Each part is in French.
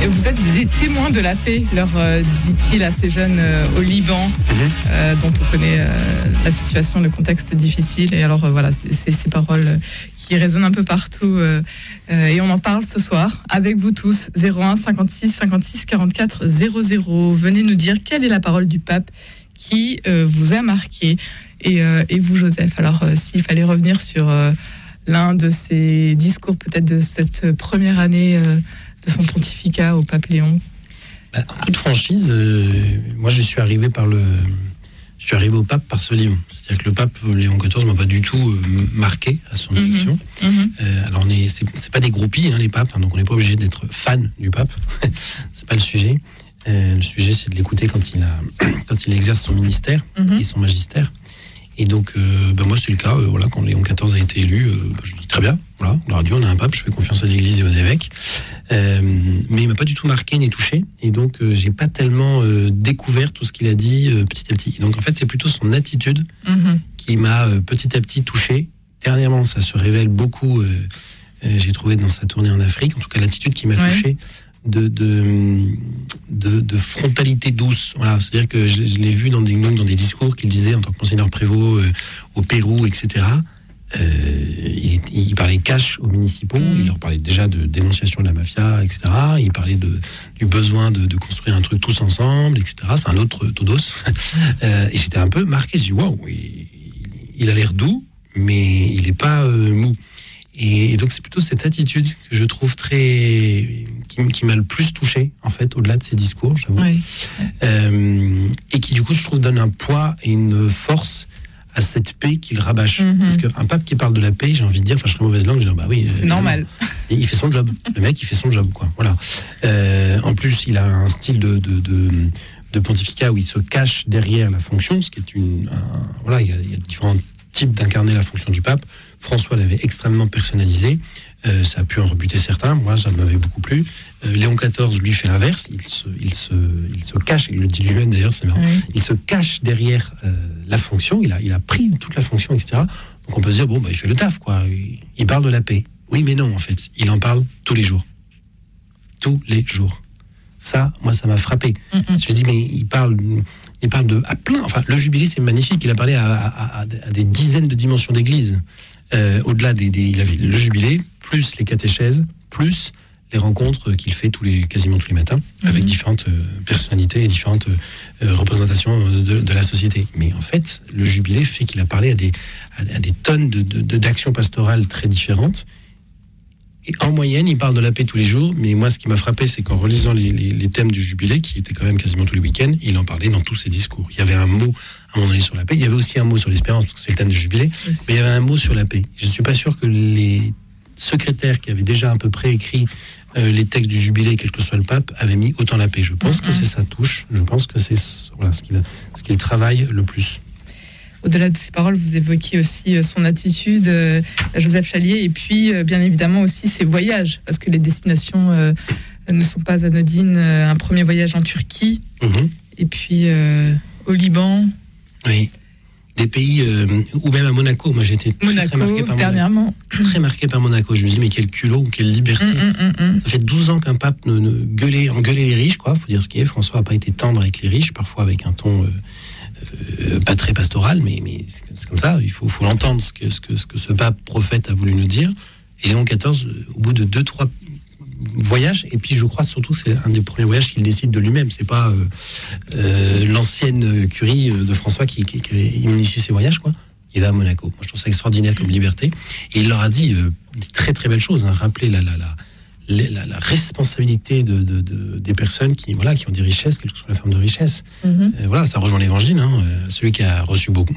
Et vous êtes des témoins de la paix, leur dit-il à ces jeunes au Liban, dont on connaît la situation, le contexte difficile. Et alors voilà, c'est ces paroles qui résonnent un peu partout. Et on en parle ce soir avec vous tous. 01 56 56 44 00. Venez nous dire quelle est la parole du pape qui vous a marqué. Et vous, Joseph, alors s'il fallait revenir sur l'un de ces discours, peut-être de cette première année de son pontificat au pape Léon. En toute franchise, moi je suis arrivé au pape par ce livre. C'est-à-dire que le pape Léon XIV m'a pas du tout marqué à son élection. Alors c'est pas des groupies, les papes, donc on n'est pas obligé d'être fan du pape. C'est pas le sujet. Le sujet, c'est de l'écouter quand il exerce son ministère et son magistère. Et donc, moi, c'est le cas. Quand Léon XIV a été élu, je dis très bien. Voilà, on leur a dit, on a un pape, je fais confiance à l'Église et aux évêques. Mais il m'a pas du tout marqué ni touché. Et donc, j'ai pas tellement découvert tout ce qu'il a dit petit à petit. Et donc, en fait, c'est plutôt son attitude qui m'a petit à petit touché. Dernièrement, ça se révèle beaucoup. J'ai trouvé dans sa tournée en Afrique, en tout cas, l'attitude qui m'a touché. De frontalité douce. Voilà, c'est-à-dire que je l'ai vu dans des discours qu'il disait en tant que monseigneur prévôt au Pérou, etc. Il parlait cash aux municipaux, il leur parlait déjà de dénonciation de la mafia, etc. Il parlait du besoin de construire un truc tous ensemble, etc. C'est un autre Todos. Et j'étais un peu marqué, je dis waouh, il a l'air doux, mais il n'est pas mou. Et donc c'est plutôt cette attitude que je trouve qui m'a le plus touché, en fait, au-delà de ses discours, j'avoue. Oui. Et qui, du coup, je trouve, donne un poids et une force à cette paix qu'il rabâche. Parce qu'un pape qui parle de la paix, j'ai envie de dire, je serais mauvaise langue, je vais dire, bah oui. C'est normal. Il fait son job. Le mec, il fait son job, quoi. Voilà. En plus, il a un style de pontificat où il se cache derrière la fonction, ce qui est il y a différents types d'incarner la fonction du pape. François l'avait extrêmement personnalisé. Ça a pu en rebuter certains. Moi, ça m'avait beaucoup plu. Léon XIV, lui, fait l'inverse. Il se cache, il le dit lui-même d'ailleurs, c'est marrant. Oui. Il se cache derrière la fonction. Il a pris toute la fonction, etc. Donc on peut se dire, il fait le taf, quoi. Il parle de la paix. Oui, mais non, en fait. Il en parle tous les jours. Tous les jours. Ça, moi, ça m'a frappé. Je me dis, mais il parle à plein. Enfin, le jubilé, c'est magnifique. Il a parlé à des dizaines de dimensions d'église. Au-delà il avait le jubilé, plus les catéchèses, plus les rencontres qu'il fait quasiment tous les matins, avec différentes personnalités et différentes représentations de la société. Mais en fait, le jubilé fait qu'il a parlé à des tonnes d'actions pastorales très différentes. Et en moyenne, il parle de la paix tous les jours, mais moi, ce qui m'a frappé, c'est qu'en relisant les thèmes du jubilé, qui étaient quand même quasiment tous les week-ends, il en parlait dans tous ses discours. Il y avait un mot, à un moment donné, sur la paix. Il y avait aussi un mot sur l'espérance, parce que c'est le thème du jubilé, mais il y avait un mot sur la paix. Je ne suis pas sûr que les secrétaires qui avaient déjà un peu préécrit les textes du jubilé, quel que soit le pape, avaient mis autant la paix. Je pense que c'est sa touche. Je pense que c'est ce qu'il travaille le plus. Au-delà de ces paroles, vous évoquiez aussi son attitude, Joseph Chalier, et puis bien évidemment aussi ses voyages, parce que les destinations ne sont pas anodines. Un premier voyage en Turquie, et puis au Liban. Oui, des pays, ou même à Monaco. Moi, j'ai été très marqué par dernièrement. Très marqué par Monaco. Je me dis, mais quel culot, quelle liberté. Ça fait 12 ans qu'un pape engueulait les riches, quoi. Faut dire ce qui est. François n'a pas été tendre avec les riches, parfois avec un ton... pas très pastoral, mais c'est comme ça, il faut l'entendre, ce que ce pape prophète a voulu nous dire. Et Léon XIV, au bout de 2-3 voyages, et puis je crois surtout c'est un des premiers voyages qu'il décide de lui-même, c'est pas l'ancienne curie de François qui avait initié ces voyages, quoi. Il va à Monaco. Moi je trouve ça extraordinaire comme liberté, et il leur a dit des très très belles choses, rappeler la responsabilité des personnes qui ont des richesses, quelle que soit la forme de richesse. Ça rejoint l'évangile. Celui qui a reçu beaucoup,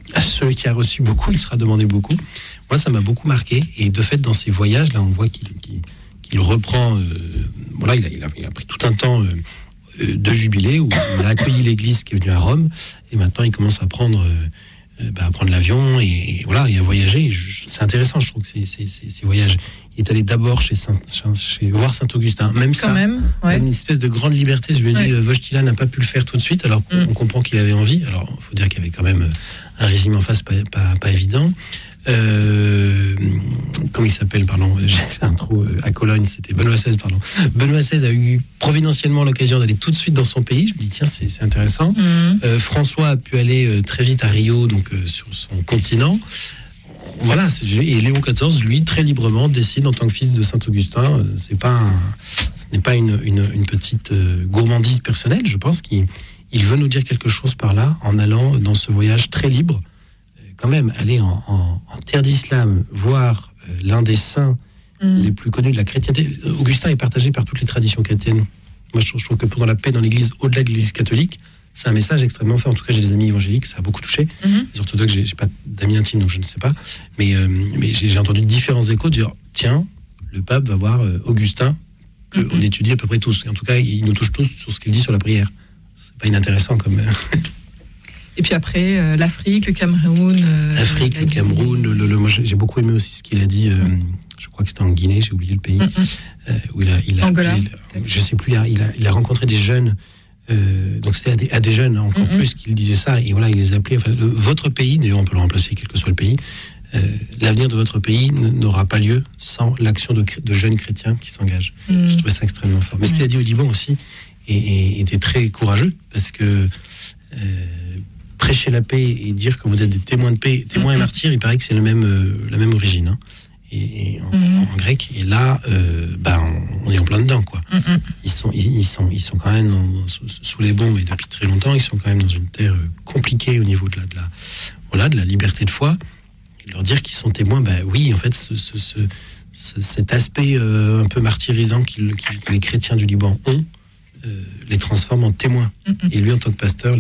il sera demandé beaucoup. Moi, ça m'a beaucoup marqué. Et de fait, dans ces voyages, là, on voit qu'il reprend. Il a pris tout un temps de jubilé où il a accueilli l'Église qui est venue à Rome, et maintenant il commence à prendre l'avion et à voyager. C'est intéressant, je trouve que ces voyages. Il est allé d'abord voir Saint-Augustin. Même ça, une espèce de grande liberté. Je me dis, Wojtyla n'a pas pu le faire tout de suite, alors on comprend qu'il avait envie. Alors, il faut dire qu'il y avait quand même un régime en face pas évident. Comment il s'appelle, pardon, j'ai un trou à Cologne, c'était Benoît XVI, pardon. Benoît XVI a eu providentiellement l'occasion d'aller tout de suite dans son pays. Je me dis, tiens, c'est intéressant. François a pu aller très vite à Rio, donc sur son continent. Voilà, et Léon XIV, lui, très librement, décide en tant que fils de Saint-Augustin. Ce n'est pas une petite gourmandise personnelle. Je pense qu'il veut nous dire quelque chose par là, en allant dans ce voyage très libre. Quand même, aller en terre d'islam, voir l'un des saints les plus connus de la chrétienté. Augustin est partagé par toutes les traditions chrétiennes. Moi, je trouve que pour la paix dans l'Église, au-delà de l'Église catholique, c'est un message extrêmement fort. En tout cas, j'ai des amis évangéliques, ça a beaucoup touché. Les orthodoxes, j'ai pas d'amis intimes, donc je ne sais pas. Mais j'ai entendu différents échos dire, tiens, le pape va voir Augustin, qu'on étudie à peu près tous. Et en tout cas, il nous touche tous sur ce qu'il dit sur la prière. C'est pas inintéressant comme... Et puis après, l'Afrique, le Cameroun... L'Afrique, le Cameroun, moi j'ai beaucoup aimé aussi ce qu'il a dit, je crois que c'était en Guinée, j'ai oublié le pays, où il a Angola, je sais plus, il a rencontré des jeunes, donc c'était à des jeunes encore plus qu'il disait ça, et voilà, il les appelait, enfin, votre pays, d'ailleurs on peut le remplacer quel que soit le pays, l'avenir de votre pays n'aura pas lieu sans l'action de jeunes chrétiens qui s'engagent. Je trouvais ça extrêmement fort. Mais ce qu'il a dit au Liban aussi était très courageux, parce que... prêcher la paix et dire que vous êtes des témoins de paix, témoins et martyrs, il paraît que c'est la même origine, hein. Et en grec. Et là, on est en plein dedans, quoi. Ils sont quand même sous les bombes, et depuis très longtemps, ils sont quand même dans une terre compliquée au niveau de la liberté de foi. Et leur dire qu'ils sont témoins, oui, en fait, cet aspect un peu martyrisant que les chrétiens du Liban ont, les transforme en témoins. Et lui, en tant que pasteur,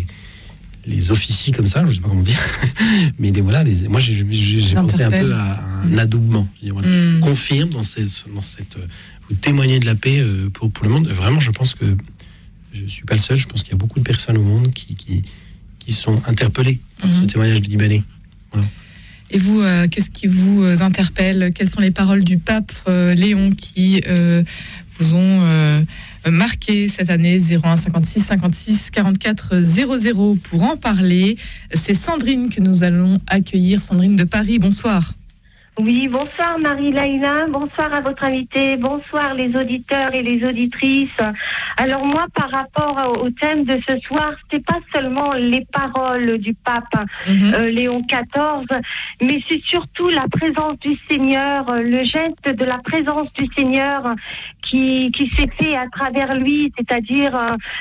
les officies comme ça, je ne sais pas comment dire, mais moi j'ai pensé un peu à un adoubement. Je confirme dans cette vous témoignez de la paix pour le monde. Vraiment, je pense que je ne suis pas le seul. Je pense qu'il y a beaucoup de personnes au monde qui sont interpellées par ce témoignage du Libanais. Voilà. Et vous, qu'est-ce qui vous interpelle ? Quelles sont les paroles du pape Léon qui vous ont marqué cette année? 01 56 56 44 00 pour en parler. C'est Sandrine que nous allons accueillir. Sandrine de Paris, bonsoir. Oui, bonsoir Marie-Laïla, bonsoir à votre invité, bonsoir les auditeurs et les auditrices. Alors moi, par rapport au thème de ce soir, c'est pas seulement les paroles du pape Léon XIV, mais c'est surtout la présence du Seigneur, le geste de la présence du Seigneur qui s'est fait à travers lui, c'est-à-dire,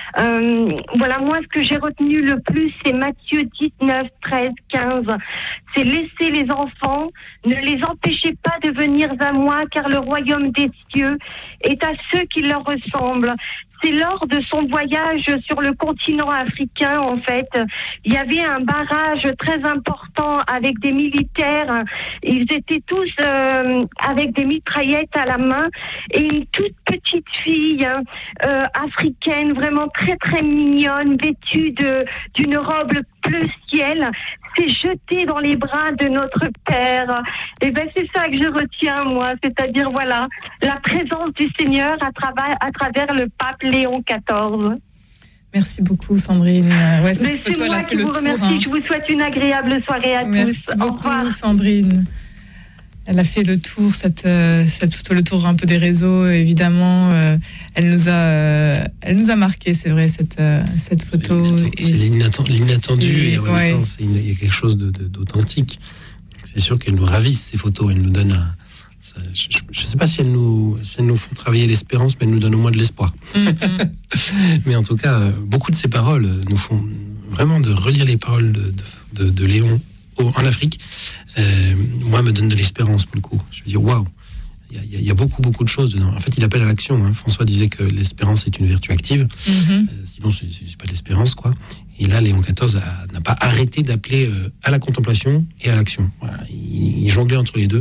voilà, moi ce que j'ai retenu le plus, c'est Matthieu 19, 13, 15. C'est laisser les enfants, ne les empêchez pas de venir à moi, car le royaume des cieux est à ceux qui leur ressemblent. C'est lors de son voyage sur le continent africain, en fait, il y avait un barrage très important avec des militaires. Ils étaient tous avec des mitraillettes à la main, et une toute petite fille africaine, vraiment très très mignonne, vêtue d'une robe bleu ciel, s'est jetée dans les bras de notre Père. Et c'est ça que je retiens, moi, c'est-à-dire, voilà, la présence du Seigneur à travers le pape Léon XIV. Merci beaucoup, Sandrine. Ouais, cette photo, elle a fait le tour. C'est moi qui vous remercie. Je vous souhaite une agréable soirée à tous. Merci beaucoup, Sandrine. Elle a fait le tour, cette photo, le tour un peu des réseaux, évidemment. Elle nous a marqué, c'est vrai, cette photo. C'est l'inattendu, et en même temps, il y a quelque chose d'authentique. C'est sûr qu'elle nous ravisse, ces photos. Elle nous donne je ne sais pas si elles nous font travailler l'espérance, mais elles nous donnent au moins de l'espoir. Mais en tout cas, beaucoup de ces paroles nous font vraiment de relire les paroles de Léon en Afrique. Moi, me donne de l'espérance pour le coup. Je veux dire, waouh, il y a beaucoup de choses dedans. En fait, il appelle à l'action. Hein. François disait que l'espérance est une vertu active. Sinon, c'est pas de l'espérance, quoi. Et là, Léon XIV n'a pas arrêté d'appeler à la contemplation et à l'action. Voilà. Il jonglait entre les deux.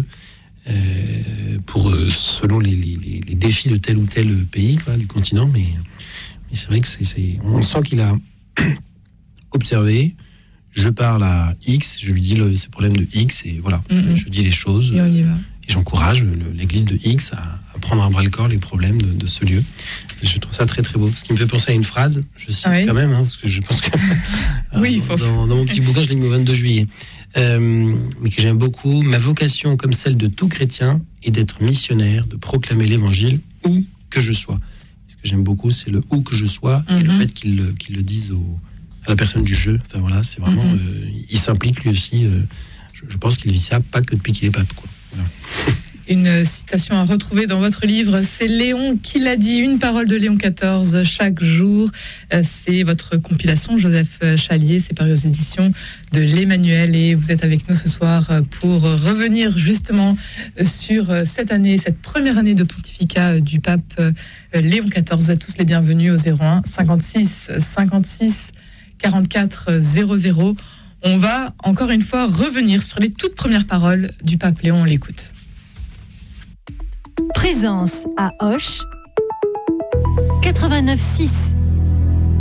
Pour selon les défis de tel ou tel pays, quoi, du continent, mais c'est vrai que on sent qu'il a observé. Je parle à X, je lui dis ces problèmes de X, et voilà, je dis les choses, et on y va. Et j'encourage l'Église de X à prendre à bras-le-corps les problèmes de ce lieu. Et je trouve ça très très beau. Ce qui me fait penser à une phrase, je cite quand même, parce que je pense que dans mon petit bouquin, je l'ai mis au 22 juillet, mais que j'aime beaucoup. Ma vocation, comme celle de tout chrétien, est d'être missionnaire, de proclamer l'évangile où que je sois. Ce que j'aime beaucoup, c'est le où que je sois et le fait qu'il le dise à la personne du jeu. Enfin voilà, c'est vraiment, il s'implique lui aussi. Je pense qu'il vit ça pas que depuis qu'il est pape, quoi. Voilà. Une citation à retrouver dans votre livre, c'est Léon qui l'a dit, une parole de Léon XIV chaque jour. C'est votre compilation, Joseph Chalier, c'est paru aux éditions de l'Emmanuel. Et vous êtes avec nous ce soir pour revenir justement sur cette année, cette première année de pontificat du pape Léon XIV. Vous êtes tous les bienvenus au 01 56 56 44 00. On va encore une fois revenir sur les toutes premières paroles du pape Léon. On l'écoute. Présence à Auch 89.6.